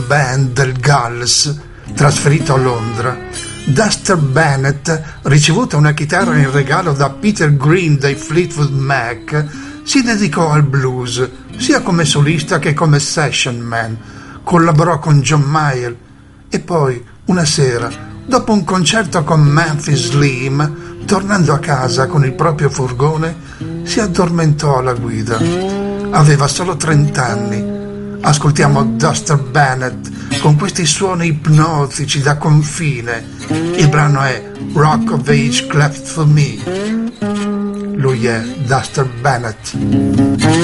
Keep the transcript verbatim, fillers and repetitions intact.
band del Galles, trasferito a Londra, Duster Bennett, ricevuta una chitarra in regalo da Peter Green dei Fleetwood Mac, si dedicò al blues, sia come solista che come session man. Collaborò con John Mayer e poi, una sera, dopo un concerto con Memphis Slim, tornando a casa con il proprio furgone, si addormentò alla guida. Aveva solo trent'anni. Ascoltiamo Duster Bennett con questi suoni ipnotici da confine. Il brano è Rock of Age Cleft for Me. Lui è Duster Bennett.